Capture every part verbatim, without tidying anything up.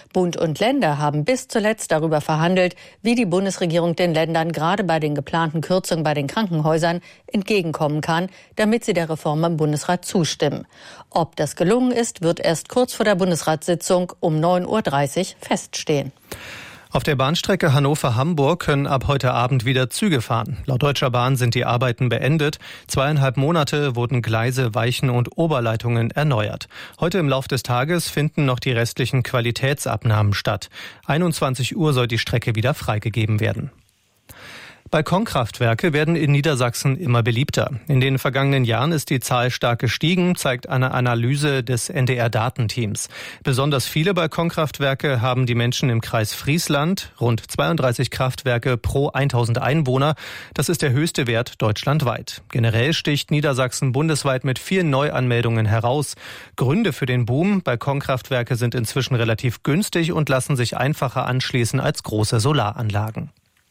Bund und Länder haben bis zuletzt darüber verhandelt, wie die Bundesregierung den Ländern gerade bei den geplanten Kürzungen bei den Krankenhäusern entgegenkommen kann, damit sie der Reform im Bundesrat zustimmen. Ob das gelungen ist, wird erst kurz vor der Bundesratssitzung um neun Uhr dreißig feststehen. Auf der Bahnstrecke Hannover-Hamburg können ab heute Abend wieder Züge fahren. Laut Deutscher Bahn sind die Arbeiten beendet. Zweieinhalb Monate wurden Gleise, Weichen und Oberleitungen erneuert. Heute im Lauf des Tages finden noch die restlichen Qualitätsabnahmen statt. einundzwanzig Uhr soll die Strecke wieder freigegeben werden. Balkonkraftwerke werden in Niedersachsen immer beliebter. In den vergangenen Jahren ist die Zahl stark gestiegen, zeigt eine Analyse des N D R-Datenteams. Besonders viele Balkonkraftwerke haben die Menschen im Kreis Friesland, rund zweiunddreißig Kraftwerke pro tausend Einwohner. Das ist der höchste Wert deutschlandweit. Generell sticht Niedersachsen bundesweit mit vielen Neuanmeldungen heraus. Gründe für den Boom: Balkonkraftwerke sind inzwischen relativ günstig und lassen sich einfacher anschließen als große Solaranlagen.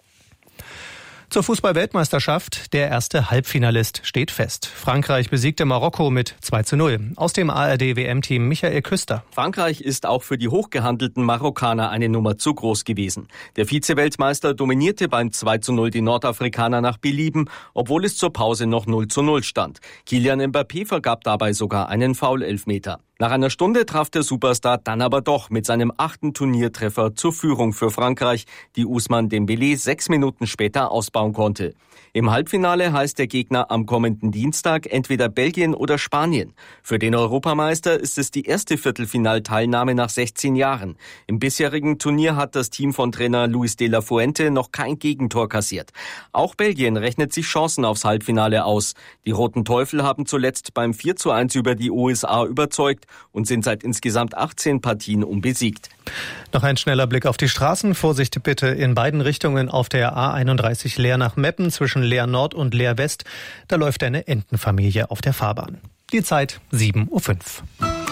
Zur Fußball-Weltmeisterschaft. Der erste Halbfinalist steht fest. Frankreich besiegte Marokko mit zwei zu null. Aus dem A R D-W M-Team Michael Küster. Frankreich ist auch für die hochgehandelten Marokkaner eine Nummer zu groß gewesen. Der Vize-Weltmeister dominierte beim zwei zu null die Nordafrikaner nach Belieben, obwohl es zur Pause noch null zu null stand. Kylian Mbappé vergab dabei sogar einen Foul-Elfmeter. Nach einer Stunde traf der Superstar dann aber doch mit seinem achten Turniertreffer zur Führung für Frankreich, die Ousmane Dembélé sechs Minuten später ausbauen konnte. Im Halbfinale heißt der Gegner am kommenden Dienstag entweder Belgien oder Spanien. Für den Europameister ist es die erste Viertelfinalteilnahme nach sechzehn Jahren. Im bisherigen Turnier hat das Team von Trainer Luis de la Fuente noch kein Gegentor kassiert. Auch Belgien rechnet sich Chancen aufs Halbfinale aus. Die Roten Teufel haben zuletzt beim vier zu eins über die U S A überzeugt und sind seit insgesamt achtzehn Partien unbesiegt. Noch ein schneller Blick auf die Straßen. Vorsicht bitte in beiden Richtungen auf der A einunddreißig Leer nach Meppen zwischen Leer Nord und Leer West. Da läuft eine Entenfamilie auf der Fahrbahn. Die Zeit sieben Uhr fünf.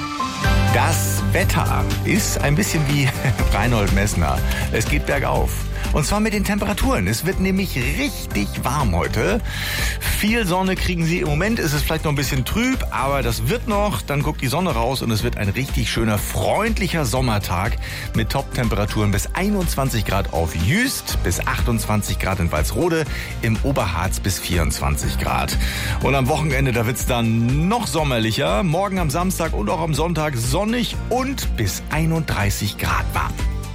Das Wetter ist ein bisschen wie Reinhold Messner. Es geht bergauf. Und zwar mit den Temperaturen. Es wird nämlich richtig warm heute. Viel Sonne kriegen Sie. Im Moment ist es vielleicht noch ein bisschen trüb, aber das wird noch. Dann guckt die Sonne raus und es wird ein richtig schöner, freundlicher Sommertag mit Top-Temperaturen bis einundzwanzig Grad auf Jüst, bis achtundzwanzig Grad in Walsrode, im Oberharz bis vierundzwanzig Grad. Und am Wochenende, da wird es dann noch sommerlicher. Morgen am Samstag und auch am Sonntag sonnig und bis einunddreißig Grad warm.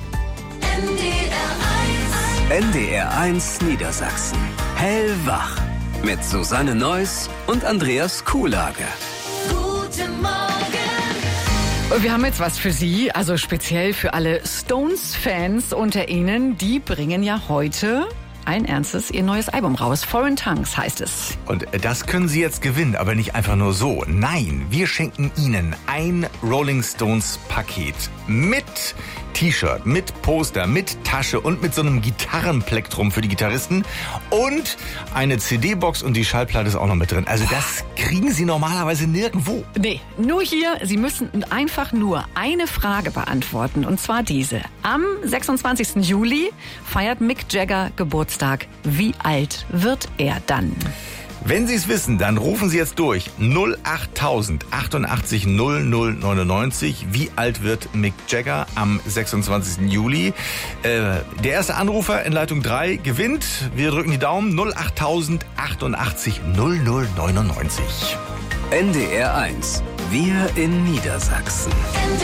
N D R eins Niedersachsen. Hellwach. Mit Susanne Neuss und Andreas Kuhlage. Guten Morgen. Wir haben jetzt was für Sie, also speziell für alle Stones-Fans unter Ihnen. Die bringen ja heute ein ernstes ihr neues Album raus. Foreign Tongues heißt es. Und das können Sie jetzt gewinnen, aber nicht einfach nur so. Nein, wir schenken Ihnen ein Rolling Stones Paket mit T-Shirt, mit Poster, mit Tasche und mit so einem Gitarrenplektrum für die Gitarristen und eine C D-Box und die Schallplatte ist auch noch mit drin. Also das kriegen Sie normalerweise nirgendwo. Nee, nur hier. Sie müssen einfach nur eine Frage beantworten und zwar diese. Am sechsundzwanzigsten Juli feiert Mick Jagger Geburtstag. Wie alt wird er dann? Wenn Sie es wissen, dann rufen Sie jetzt durch. null achttausend achtundachtzig null null neunundneunzig. Wie alt wird Mick Jagger am sechsundzwanzigsten Juli? Äh, der erste Anrufer in Leitung drei gewinnt. Wir drücken die Daumen. null achttausend achtundachtzig null null neunundneunzig. N D R eins. Wir in Niedersachsen. N D